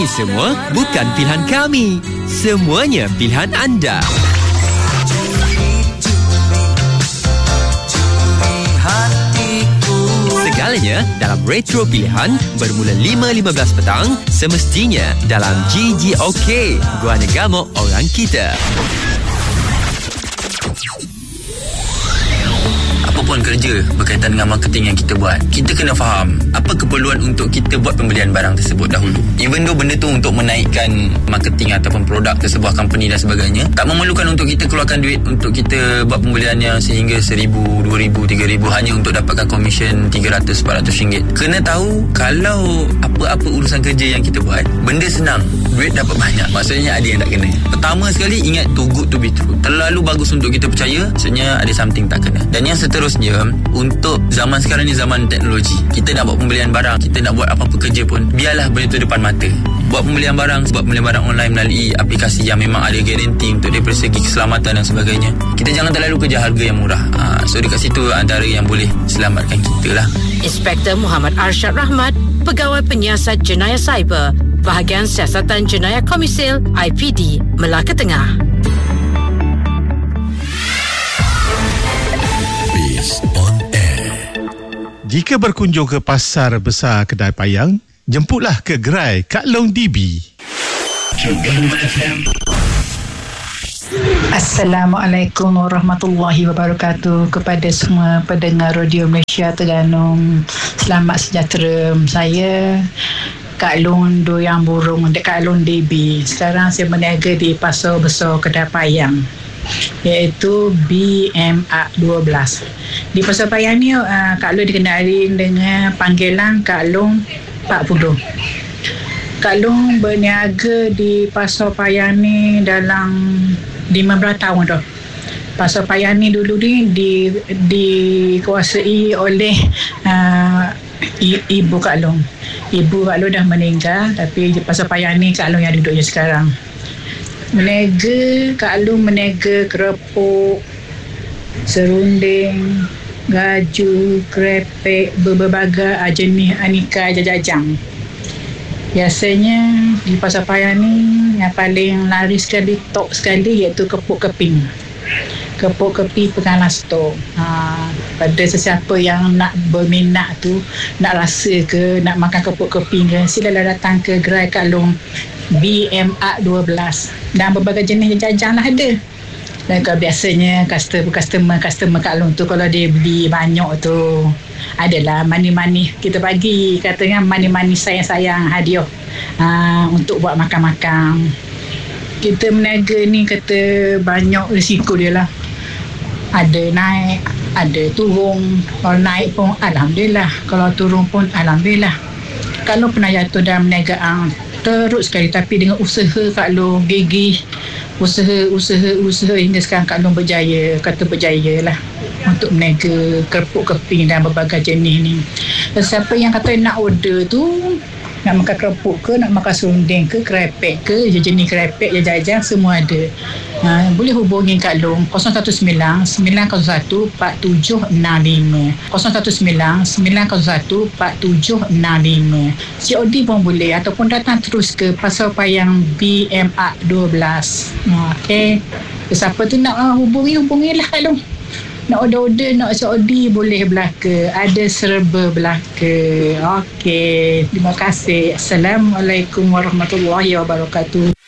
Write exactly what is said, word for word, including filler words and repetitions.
Ini semua bukan pilihan kami. Semuanya pilihan anda. Segalanya dalam Retro Pilihan bermula lima lima belas petang, semestinya dalam G G OK, Guana Gamok Orang Kita. Apapun kerja berkaitan dengan marketing yang kita buat, kita kena faham apa keperluan untuk kita buat pembelian barang tersebut dahulu. Even though benda tu untuk menaikkan marketing ataupun produk ke sebuah company dan sebagainya, tak memerlukan untuk kita keluarkan duit untuk kita buat pembeliannya sehingga seribu, dua ribu, tiga ribu hanya untuk dapatkan komisen tiga ratus, empat ratus ringgit. Kena tahu kalau apa-apa urusan kerja yang kita buat, benda senang, duit dapat banyak, maksudnya ada yang tak kena. Pertama sekali, ingat too good to be true. Terlalu bagus untuk kita percaya, maksudnya ada something tak kena. Dan yang seterusnya, untuk zaman sekarang ni zaman teknologi, kita nak buat pembelian barang, kita nak buat apa-apa kerja pun, biarlah benda tu depan mata. Buat pembelian barang, buat pembelian barang online melalui aplikasi yang memang ada garanti untuk daripada segi keselamatan dan sebagainya. Kita jangan terlalu kejar harga yang murah. ha, So dekat situ antara yang boleh selamatkan kita lah. Inspektor Muhammad Arsyad Rahmat, Pegawai Penyiasat Jenayah Cyber, Bahagian Siasatan Jenayah Komisil I P D Melaka Tengah. On air. Jika berkunjung ke Pasar Besar Kedai Payang, jemputlah ke gerai Kak Long D B. Assalamualaikum warahmatullahi wabarakatuh kepada semua pendengar Radio Malaysia Terengganu. Selamat sejahtera. Saya Kak Long Doyang Burung dekat Long D B. Sekarang saya berniaga di Pasar Besar Kedai Payang, iaitu B M A dua belas. Di Pasar Payang ni uh, Kak Long dikenali dengan panggilan Kak Long empat puluh. Kak Long berniaga di Pasar Payang ni dalam lima belas tahun dah. Pasar Payang ni dulu ni di dikuasai oleh uh, i, ibu Kak Long. Ibu Kak Long dah meninggal, tapi di Pasar Payang ni Kak Long yang duduknya sekarang. Menega, Kak Long menega kerupuk, serunding, gaju, krepek, berbagai jenis aneka jajang. Biasanya di Pasar Payang ni yang paling laris sekali, top sekali, iaitu kepuk keping. Kepuk keping pengalas stok. Ha, pada sesiapa yang nak berminat tu, nak rasa ke, nak makan kepuk keping ke, silalah datang ke gerai Kak Long B M A dua belas. Dan berbagai jenis jajang lah ada. Dan kalau biasanya customer customer Kak Long tu, kalau dia beli banyak tu, adalah mani-mani kita bagi, katanya mani-mani sayang-sayang hadiah ha, untuk buat makan-makan. Kita meniaga ni kata banyak risiko dia lah. Ada naik, ada turun. Kalau naik pun Alhamdulillah, kalau turun pun Alhamdulillah. Kalau pernah jatuh dalam perniagaan teruk sekali, tapi dengan usaha Kak Long gigih, usaha usaha usaha hingga sekarang Kak Long berjaya, kata berjaya lah untuk meniaga kerupuk keping dan berbagai jenis ni. Dan siapa yang kata nak order tu, nak makan kerupuk ke, nak makan serunding ke, krepek ke, jenis krepek, jajang, semua ada. Ha, boleh hubungi Kak Long kosong satu sembilan sembilan kosong satu empat tujuh enam lima kosong satu sembilan sembilan kosong satu empat tujuh enam lima. C O D pun boleh, ataupun datang terus ke Pasar Payang B M A dua belas. Ha, okey. Siapa tu nak uh, hubungi, hubungilah Kak Long. Nak order-order, nak C O D boleh belaka. Ada serba belaka. Okey. Terima kasih. Assalamualaikum warahmatullahi wabarakatuh.